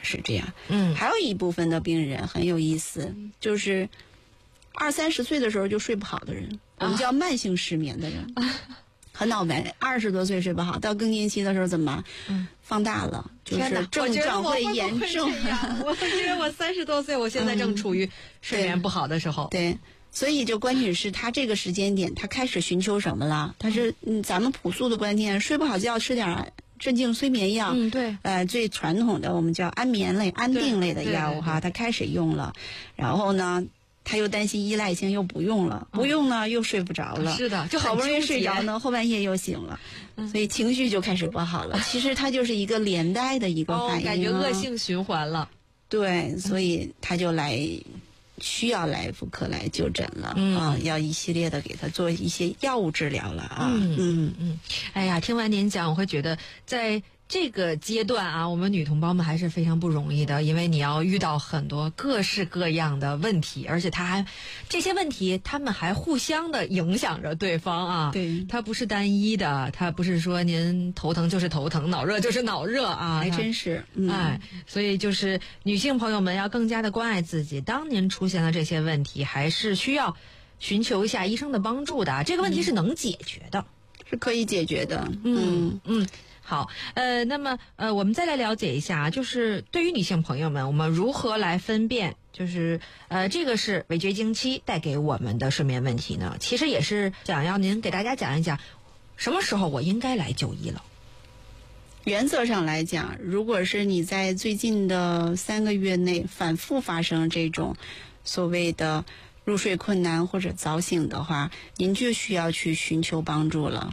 是这样。还有一部分的病人很有意思，就是20-30岁的时候就睡不好的人，我们叫慢性失眠的人。很倒霉，20多岁睡不好，到更年期的时候怎么放大了？就是症状会严重。 我因为我30多岁，我现在正处于睡眠不好的时候。 对，所以就关女士她这个时间点，她开始寻求什么了？她是咱们朴素的观念，睡不好觉吃点镇静催眠药。 对。 最传统的我们叫安眠类、安定类的药物哈，她开始用了，然后呢？他又担心依赖性，又不用了，不用呢又睡不着了。 是的，就好不容易睡着呢，后半夜又醒了，所以情绪就开始不好了。其实它就是一个连带的一个反应， 感觉恶性循环了。 对，所以他就需要来妇科来就诊了要一系列的给他做一些药物治疗了啊。 哎呀，听完您讲，我会觉得在这个阶段啊，我们女同胞们还是非常不容易的，因为你要遇到很多各式各样的问题，而且这些问题他们还互相的影响着对方啊。 对， 它不是单一的，它不是说您头疼就是头疼，脑热就是脑热啊， 还真是。 所以就是女性朋友们要更加的关爱自己，当您出现了这些问题，还是需要寻求一下医生的帮助的。这个问题是能解决的， 是可以解决的。 好，那么我们再来了解一下，就是对于女性朋友们，我们如何来分辨，就是这个是围绝经期带给我们的睡眠问题呢？其实也是想要您给大家讲一讲，什么时候我应该来就医了。 原则上来讲，如果是你在最近的3个月内反复发生这种所谓的入睡困难或者早醒的话，您就需要去寻求帮助了。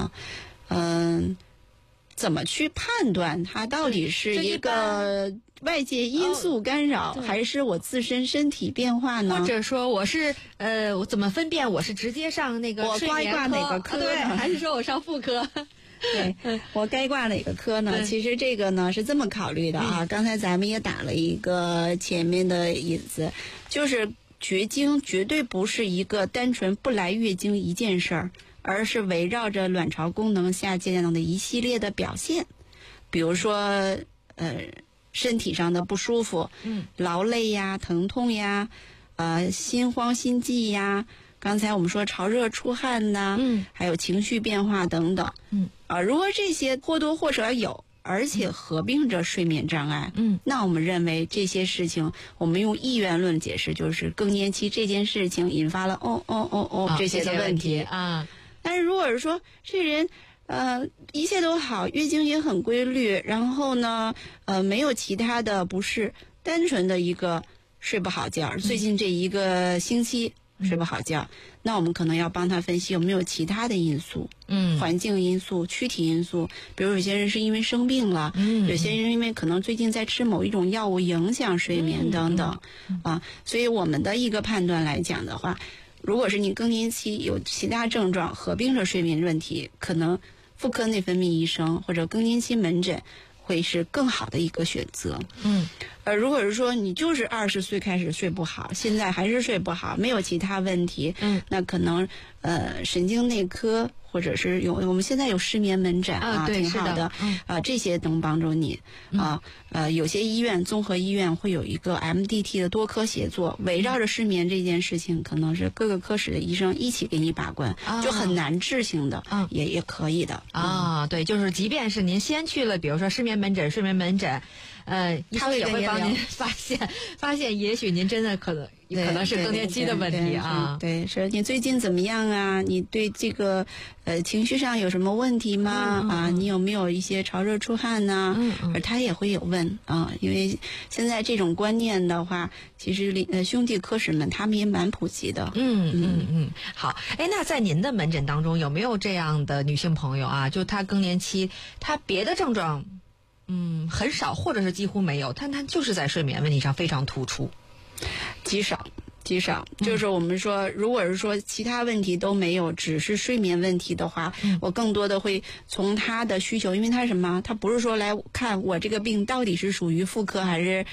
怎么去判断它到底是一个外界因素干扰，还是我自身身体变化呢？ 或者说我是我怎么分辨我是直接上那个睡眠科， 我该挂哪个科对，还是说我上妇科？ 对，我该挂哪个科呢？其实这个呢是这么考虑的啊。刚才咱们也打了一个前面的引子，就是绝经绝对不是一个单纯不来月经一件事儿，而是围绕着卵巢功能下降的一系列的表现，比如说身体上的不舒服，劳累呀、疼痛呀，心慌心悸呀，刚才我们说潮热出汗呐，还有情绪变化等等，如果这些或多或少有，而且合并着睡眠障碍，那我们认为这些事情，我们用意愿论解释，就是更年期这件事情引发了这些的问题啊。 但是如果是说这人一切都好，月经也很规律，然后呢没有其他的不适，单纯的一个睡不好觉，最近这1个星期睡不好觉，那我们可能要帮他分析有没有其他的因素，环境因素、躯体因素，比如有些人是因为生病了，有些人因为可能最近在吃某一种药物影响睡眠等等，所以我们的一个判断来讲的话，如果是你更年期有其他症状合并着睡眠问题，可能妇科内分泌医生或者更年期门诊会是更好的一个选择。如果是说你就是20岁开始睡不好，现在还是睡不好，没有其他问题，那可能神经内科或者是我们现在有失眠门诊挺好的这些能帮助你有些医院综合医院会有一个 MDT 的多科协作，围绕着失眠这件事情，可能是各个科室的医生一起给你把关，就很难治型的也可以的对，就是即便是您先去了比如说失眠门诊、睡眠门诊，医生也会帮您发现也许您真的可能是更年期的问题啊。 对，说你最近怎么样啊？你对这个情绪上有什么问题吗？你有没有一些潮热出汗呢？而他也会有问因为现在这种观念的话，其实兄弟科室们他们也蛮普及的。 好，那在您的门诊当中有没有这样的女性朋友啊？就她更年期，她别的症状很少，或者是几乎没有，但她就是在睡眠问题上非常突出。 极少，就是我们说，如果是说其他问题都没有，只是睡眠问题的话，我更多的会从他的需求，因为他什么？他不是说来看我这个病到底是属于妇科还是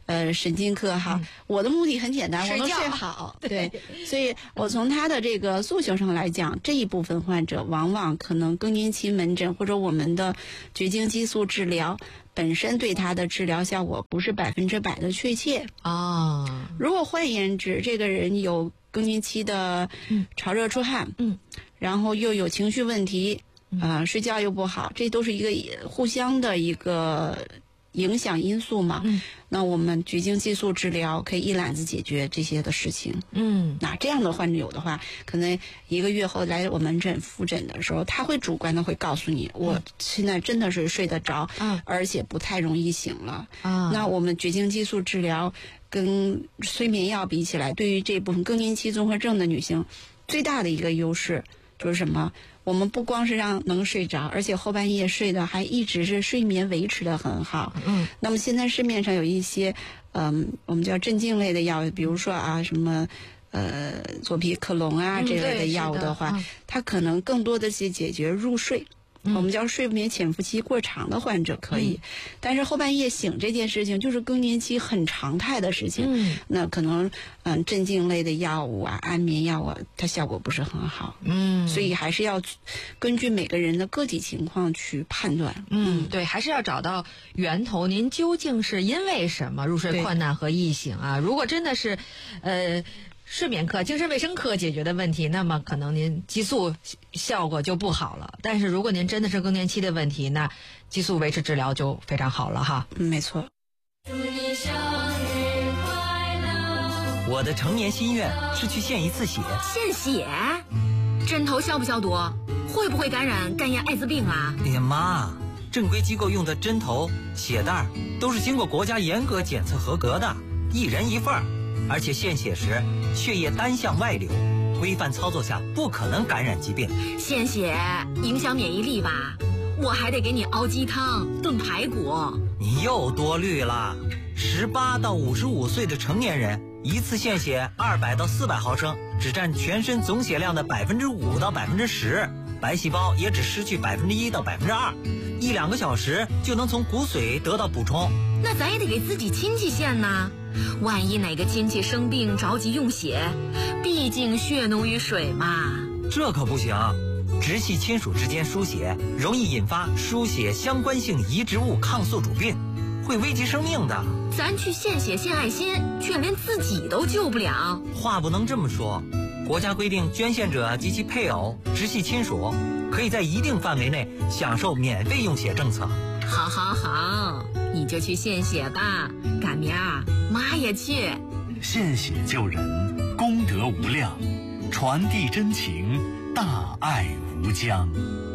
神经科哈，我的目的很简单，我能睡好。对，所以我从他的这个诉求上来讲，这一部分患者往往可能更年期门诊或者我们的绝经激素治疗本身对他的治疗效果不是100%的确切啊。 如果换言之，这个人有更年期的潮热出汗，然后又有情绪问题，睡觉又不好，这都是一个互相的一个影响因素嘛。那我们绝经激素治疗可以一揽子解决这些的事情。那这样的患者有的话，可能1个月后来我门诊复诊的时候，他会主观的会告诉你，我现在真的是睡得着，而且不太容易醒了。那我们绝经激素治疗跟催眠药比起来，对于这部分更年期综合症的女性，最大的一个优势就是什么？我们不光是让能睡着，而且后半夜睡的还一直是睡眠维持的很好。那么现在市面上有一些我们叫镇静类的药，比如说什么左匹克隆这类的药物的话，它可能更多的是解决入睡。我们叫睡眠潜伏期过长的患者可以，但是后半夜醒这件事情就是更年期很常态的事情。那可能镇静类的药物安眠药物它效果不是很好。所以还是要根据每个人的个体情况去判断。 对，还是要找到源头，您究竟是因为什么入睡困难和易醒啊？如果真的是睡眠科、精神卫生科解决的问题，那么可能您激素效果就不好了。但是如果您真的是更年期的问题，那激素维持治疗就非常好了哈。 没错。 祝你生日快乐！ 我的成年心愿是去献一次血。 献血？针头消不消毒？会不会感染肝炎、艾滋病啊？ 哎呀妈，正规机构用的针头、血袋都是经过国家严格检测合格的，1人1份儿。而且献血时血液单向外流，规范操作下不可能感染疾病。 献血影响免疫力吧？我还得给你熬鸡汤、炖排骨。 你又多虑了。18到55岁的成年人一次献血200到400毫升，只占全身总血量的5%到10%，白细胞也只失去1%到2%，1-2个小时就能从骨髓得到补充。 那咱也得给自己亲戚献呢，万一哪个亲戚生病着急用血，毕竟血浓于水嘛。 这可不行，直系亲属之间输血容易引发输血相关性移植物抗宿主病，会危及生命的。 咱去献血献爱心，却连自己都救不了。 话不能这么说，国家规定捐献者及其配偶、直系亲属可以在一定范围内享受免费用血政策。 好好好，你就去献血吧，赶明儿妈也去。 献血救人，功德无量，传递真情，大爱无疆。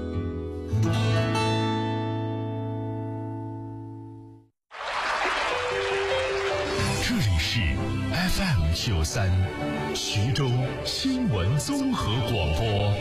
这里是 FM93 徐州新闻综合广播。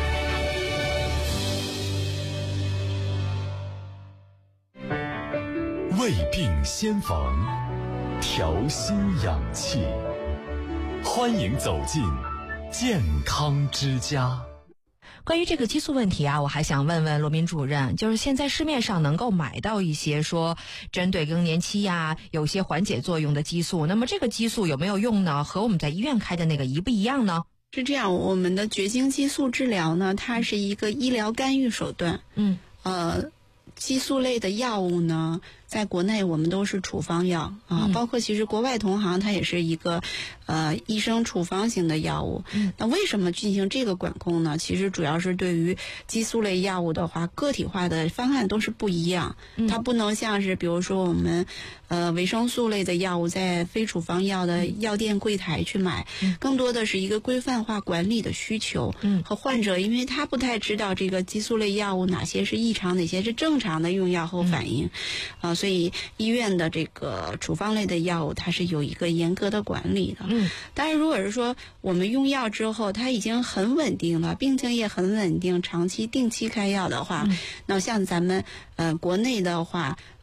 胃病先防，调心养气，欢迎走进健康之家。 关于这个激素问题我还想问问罗明主任，就是现在市面上能够买到一些说针对更年期有些缓解作用的激素，那么这个激素有没有用呢？和我们在医院开的那个一不一样呢？ 是这样，我们的绝经激素治疗呢，它是一个医疗干预手段。激素类的药物呢，在国内我们都是处方药包括其实国外同行它也是一个医生处方型的药物。那为什么进行这个管控呢？其实主要是对于激素类药物的话，个体化的方案都是不一样。它不能像是比如说我们维生素类的药物在非处方药的药店柜台去买，更多的是一个规范化管理的需求。和患者因为他不太知道这个激素类药物哪些是异常，哪些是正常的用药后反应所以医院的这个处方类的药物它是有一个严格的管理的。但是如果是说我们用药之后它已经很稳定了，病情也很稳定，长期定期开药的话，那像咱们国内的话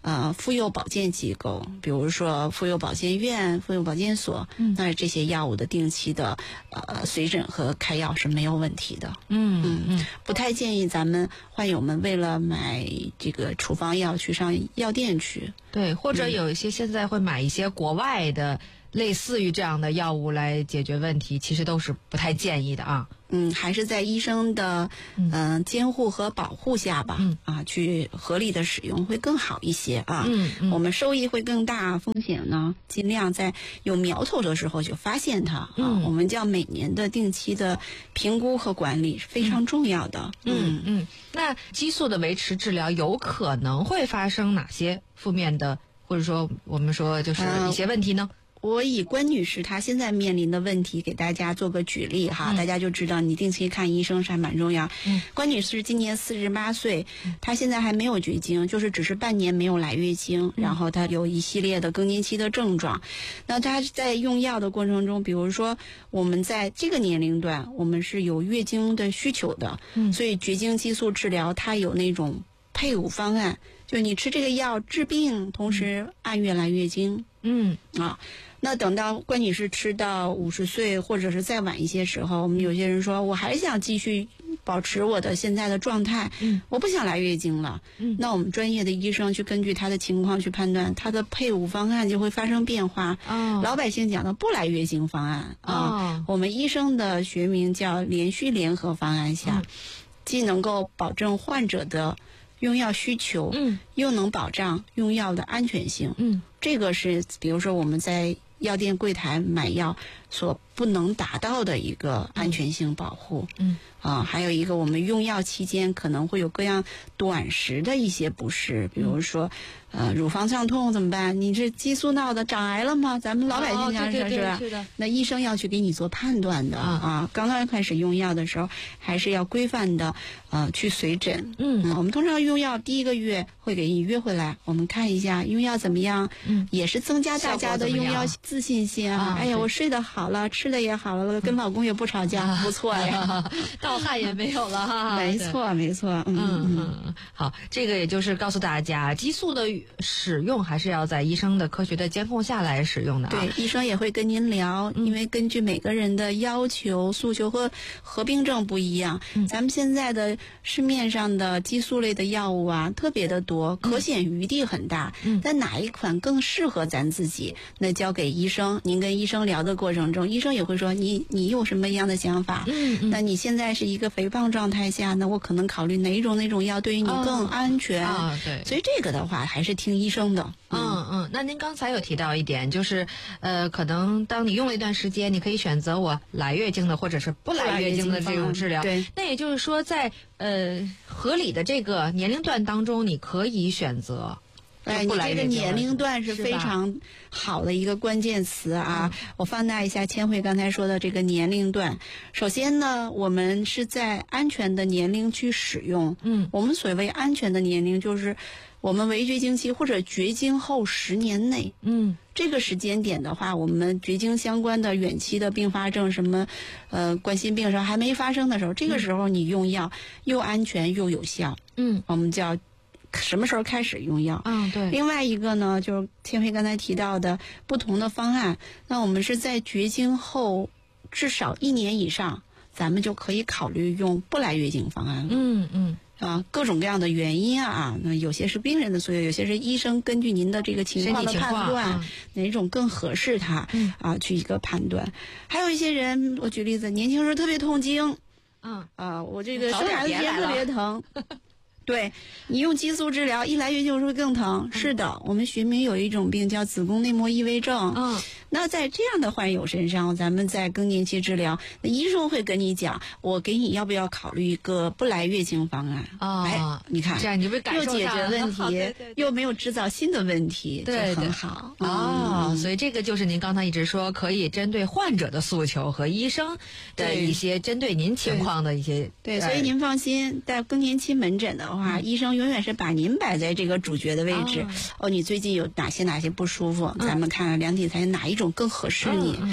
妇幼保健机构，比如说妇幼保健院、妇幼保健所，那这些药物的定期的随诊和开药是没有问题的。不太建议咱们患友们为了买这个处方药去上药店去。 对，或者有一些现在会买一些国外的类似于这样的药物来解决问题，其实都是不太建议的啊。 还是在医生的监护和保护下吧，去合理的使用会更好一些啊。我们收益会更大，风险呢尽量在有苗头的时候就发现它啊。我们叫每年的定期的评估和管理是非常重要的。 那激素的维持治疗有可能会发生哪些负面的，或者说我们说就是一些问题呢？ 我以关女士她现在面临的问题给大家做个举例哈，大家就知道你定期看医生是还蛮重要。关女士今年48岁，她现在还没有绝经，就是只是半年没有来月经，然后她有一系列的更年期的症状。那她在用药的过程中，比如说我们在这个年龄段，我们是有月经的需求的，所以绝经激素治疗它有那种配伍方案，就你吃这个药治病，同时按月来月经。那等到关女士吃到50岁或者是再晚一些时候，我们有些人说我还想继续保持我的现在的状态，我不想来月经了。那我们专业的医生去根据他的情况去判断，他的配伍方案就会发生变化。老百姓讲的不来月经方案我们医生的学名叫连续联合方案下，既能够保证患者的用药需求，又能保障用药的安全性。这个是比如说我们在药店柜台买药所不能达到的一个安全性保护。还有一个我们用药期间可能会有各样短时的一些不适，比如说乳房胀痛怎么办？你是激素闹的长癌了吗？咱们老百姓讲是吧？那医生要去给你做判断的刚刚开始用药的时候还是要规范的去随诊。我们通常用药第1个月会给你约回来，我们看一下用药怎么样，也是增加大家的用药自信心哎呀，我睡得好了，吃的也好了，跟老公也不吵架，不错呀。 盗汗也没有了哈。 没错没错。 好，这个也就是告诉大家，激素的使用还是要在医生的科学的监控下来使用的对，医生也会跟您聊，因为根据每个人的要求诉求和合并症不一样，咱们现在的市面上的激素类的药物特别的多，可选余地很大。但哪一款更适合咱自己，那交给医生。您跟医生聊的过程中，医生也会说你有什么样的想法。那你现在是一个肥胖状态下，那我可能考虑哪种药对于你更安全。 对， 所以这个的话还是听医生的。 那您刚才有提到一点，就是可能当你用了一段时间，你可以选择我来月经的或者是不来月经的这种治疗。 对， 那也就是说在合理的这个年龄段当中，你可以选择你这个年龄段是非常好的一个关键词我放大一下千惠刚才说的这个年龄段。首先呢，我们是在安全的年龄去使用。我们所谓安全的年龄就是我们围绝经期或者绝经后10年内。这个时间点的话，我们绝经相关的远期的并发症，什么冠心病还没发生的时候，这个时候你用药又安全又有效。我们叫什么时候开始用药？ 对。 另外一个呢，就是千惠刚才提到的不同的方案。那我们是在绝经后至少1年以上，咱们就可以考虑用不来月经方案了。各种各样的原因那有些是病人的所有，有些是医生根据您的这个情况的判断，哪种更合适他去一个判断。还有一些人，我举例子，年轻时候特别痛经，我这个生孩子时间特别疼。对，你用激素治疗，一来月经会更疼。是的，我们学名有一种病叫子宫内膜异位症。那在这样的患友身上，咱们在更年期治疗，那医生会跟你讲，我给你要不要考虑一个不来月经方案。你看， 这样你会感受又解决问题，又没有制造新的问题，就很好。 所以这个就是您刚才一直说可以针对患者的诉求和医生的一些针对您情况的一些。 对，所以您放心，在更年期门诊的话，医生永远是把您摆在这个主角的位置。你最近有哪些不舒服？咱们看量体裁哪一种更合适你。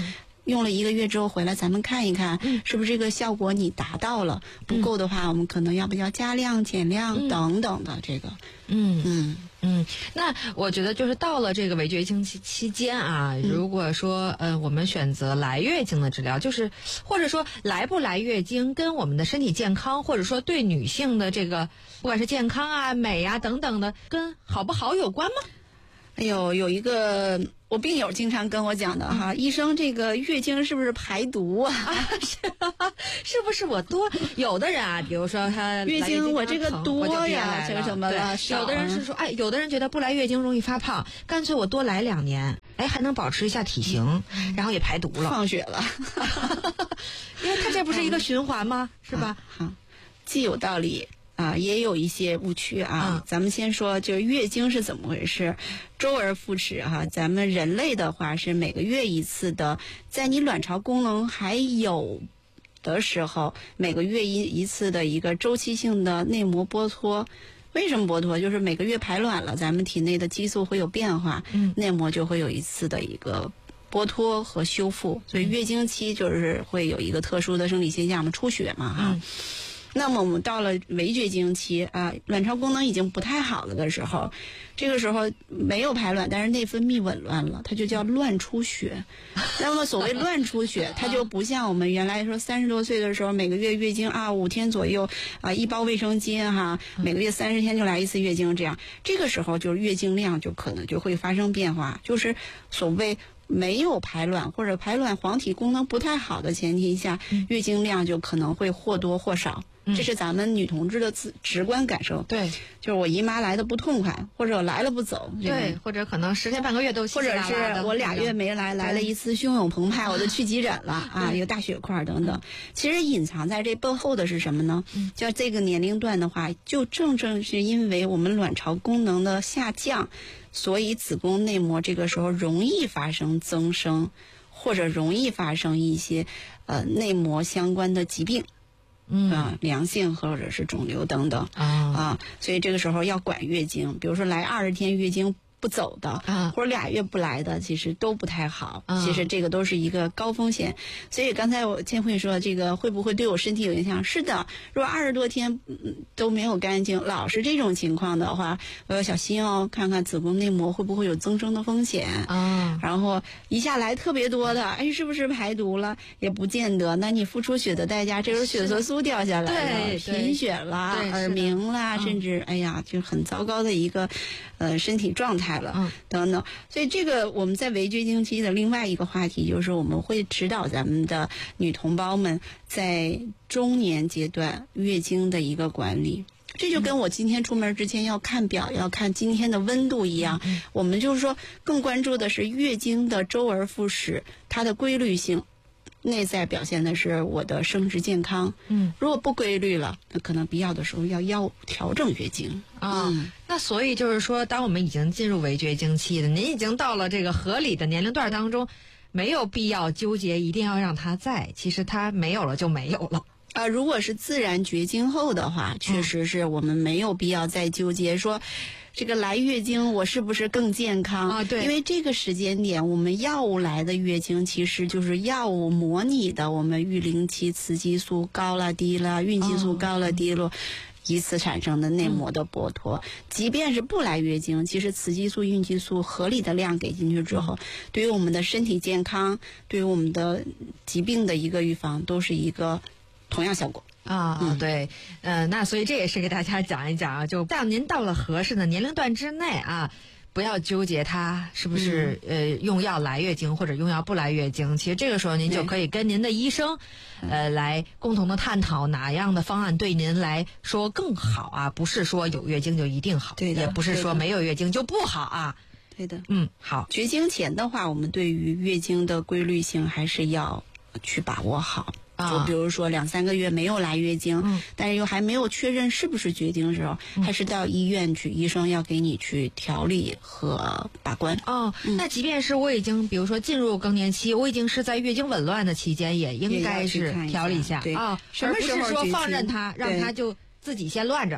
用了1个月之后回来，咱们看一看是不是这个效果你达到了，不够的话，我们可能要不要加量减量等等的这个。 那我觉得就是到了这个围绝经期间啊，如果说我们选择来月经的治疗，就是或者说来不来月经跟我们的身体健康，或者说对女性的这个不管是健康啊、美啊等等的，跟好不好有关吗？ 哎呦，有一个我病友经常跟我讲的哈，医生，这个月经是不是排毒啊？ 是不是我多？有的人啊，比如说他月经我这个多呀，这个什么了？ 有的人是说，哎，有的人觉得不来月经容易发胖，干脆我多来2年，哎，还能保持一下体型，然后也排毒了， 放血了， 因为它这不是一个循环吗？是吧？ 既有道理。也有一些误区啊。咱们先说，就是月经是怎么回事？周而复始哈。咱们人类的话是每个月一次的，在你卵巢功能还有的时候，每个月一次的一个周期性的内膜剥脱。为什么剥脱？就是每个月排卵了，咱们体内的激素会有变化，内膜就会有一次的一个剥脱和修复。所以月经期就是会有一个特殊的生理现象嘛，出血嘛哈。那么我们到了围绝经期啊，卵巢功能已经不太好了的时候，这个时候没有排卵，但是内分泌紊乱了，它就叫乱出血。那么所谓乱出血，它就不像我们原来说30多岁的时候，每个月月经5天左右一包卫生巾哈，每个月30天就来一次月经，这样这个时候就是月经量就可能就会发生变化，就是所谓没有排卵或者排卵黄体功能不太好的前提下，月经量就可能会或多或少。这是咱们女同志的直观感受。 对， 就是我姨妈来的不痛快，或者我来了不走。 对，或者可能10天半个月都或者是我2月没来，来了一次汹涌澎湃，我就去急诊了啊，有大血块等等。其实隐藏在这背后的是什么呢？就这个年龄段的话，就正是因为我们卵巢功能的下降，所以子宫内膜这个时候容易发生增生，或者容易发生一些内膜相关的疾病。良性或者是肿瘤等等所以这个时候要管月经，比如说来20天月经不走的或者2月不来的，其实都不太好。其实这个都是一个高风险。所以刚才我千惠说这个会不会对我身体有影响？是的，如果20多天都没有干净，老是这种情况的话，我要小心哦，看看子宫内膜会不会有增生的风险然后一下来特别多的，哎，是不是排毒了？也不见得。那你付出血的代价，这时候血色素掉下来了，贫血啦，耳鸣啦，甚至哎呀，就很糟糕的一个身体状态了等等。所以这个我们在围绝经期的另外一个话题，就是我们会指导咱们的女同胞们在中年阶段月经的一个管理。这就跟我今天出门之前要看表，要看今天的温度一样。我们就是说更关注的是月经的周而复始，它的规律性，内在表现的是我的生殖健康。如果不规律了，那可能必要的时候要调整月经那所以就是说，当我们已经进入围绝经期了，您已经到了这个合理的年龄段当中，没有必要纠结一定要让它在，其实它没有了就没有了。 如果是自然绝经后的话，确实是我们没有必要再纠结说这个来月经我是不是更健康对， 因为这个时间点我们药物来的月经其实就是药物模拟的我们育龄期雌激素高了低了，孕激素高了低了以此产生的内膜的剥脱。即便是不来月经，其实雌激素、孕激素合理的量给进去之后，对于我们的身体健康，对于我们的疾病的一个预防，都是一个同样效果对，那所以这也是给大家讲一讲啊，就当您到了合适的年龄段之内啊，不要纠结它是不是用药来月经或者用药不来月经。其实这个时候您就可以跟您的医生来共同的探讨哪样的方案对您来说更好啊，不是说有月经就一定好， 对的， 也不是说没有月经就不好啊。 对的， 好。 绝经前的话，我们对于月经的规律性还是要去把握好。就比如说2-3个月没有来月经，但是又还没有确认是不是绝经的时候，还是到医院去，医生要给你去调理和把关。 那即便是我已经比如说进入更年期，我已经是在月经紊乱的期间，也应该是调理一下什么时候而不是说放任它，让它就自己先乱着。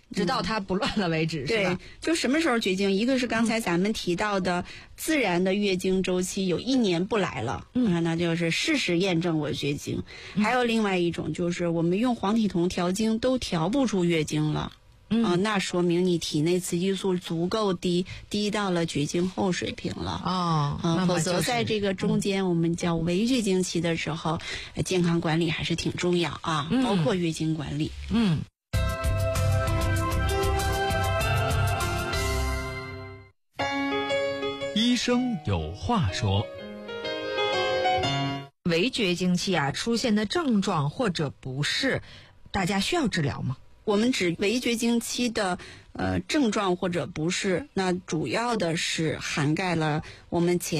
直到它不乱了为止，是对吧？， 就什么时候绝经？一个是刚才咱们提到的自然的月经周期有1年不来了，那就是事实验证为绝经。还有另外一种就是我们用黄体酮调经都调不出月经了。那说明你体内雌激素足够低，低到了绝经后水平了。 那么否则就是在这个中间，我们叫围绝经期的时候，健康管理还是挺重要啊，包括月经管理。 医生有话说。 围绝经期啊出现的症状或者不适，大家需要治疗吗？ 我们指围绝经期的症状或者不适，那主要的是涵盖了我们前